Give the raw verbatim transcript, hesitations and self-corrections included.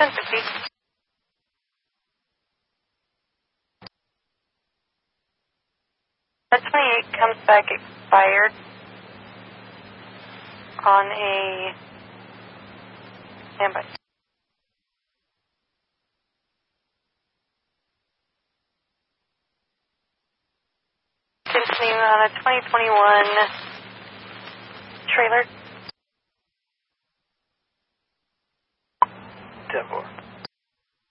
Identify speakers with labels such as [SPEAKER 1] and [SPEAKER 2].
[SPEAKER 1] ten fifty. That twenty-eight comes back expired on a standby. Continue on a twenty twenty-one trailer.
[SPEAKER 2] ten four.